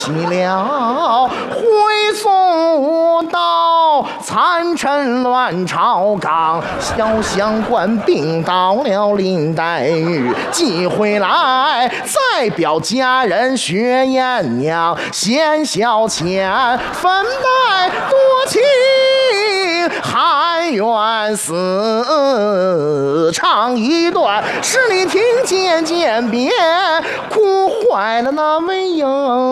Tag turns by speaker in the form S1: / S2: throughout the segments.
S1: 起了挥宋刀，残陈乱朝纲。小相官病倒了林黛玉，寄回来再表佳人薛艳娘。先小钱分带多情，还愿死唱一段，十里听见渐别，哭坏了那位莺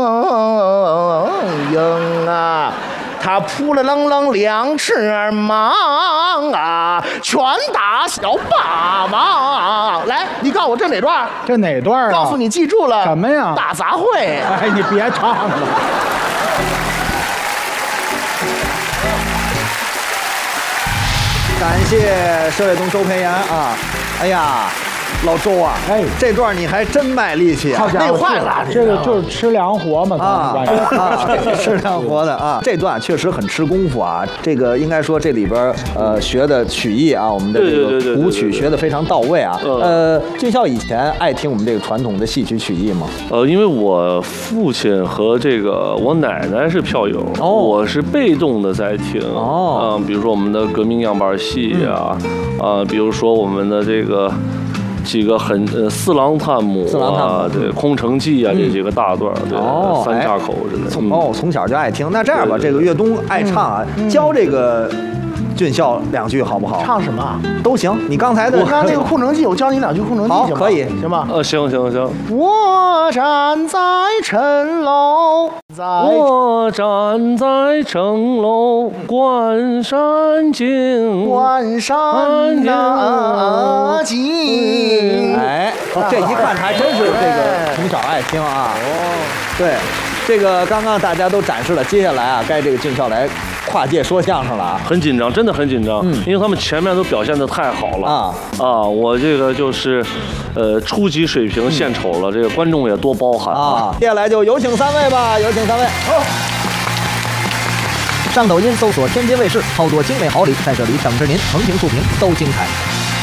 S1: 莺啊。他扑了棱棱两翅膀啊，拳打小霸王。来，你告诉我这哪段？
S2: 这哪段啊？
S1: 告诉你，记住了。
S2: 什么呀？
S1: 大杂烩。
S2: 哎，你别唱了。
S3: 感谢佘卫东、周培炎啊！哎呀，老周啊，
S2: 哎，
S3: 这段你还真卖力气啊！
S1: 累坏了，
S2: 这个就是吃凉活嘛
S3: 啊，吃凉活的啊！这段确实很吃功夫啊！这个应该说这里边学的曲艺啊，我们的这个舞曲学的非常到位啊。俊孝以前爱听我们这个传统的戏曲曲艺吗？
S4: 因为我父亲和这个我奶奶是票友，我是被动的在听比如说我们的革命样板戏啊，比如说我们的这个。几个四郎探母啊，对，空城计啊，这几个大段，对，三岔口之类的。
S3: 从小就爱听。那这样吧，这个岳东爱唱啊，教这个俊孝两句好不好？
S1: 唱什么
S3: 都行。你刚才的
S1: 那个空城计，我教你两句空城计，
S3: 好，可以，
S1: 行吧？
S4: 行。
S1: 我站在城楼，
S4: 我站在城楼观山景，
S1: 观山景。
S3: 哎，这一看还真是这个从小爱听啊。对，这个刚刚大家都展示了，接下来啊，该这个俊孝来跨界说相声了啊。
S4: 很紧张，真的很紧张，因为他们前面都表现得太好了我这个就是初级水平献丑了，这个观众也多包涵啊。
S3: 接下来就有请三位吧，有请三位。
S5: 上抖音搜索天津卫视，好多精美好礼在这里等着您，横评竖评都精彩。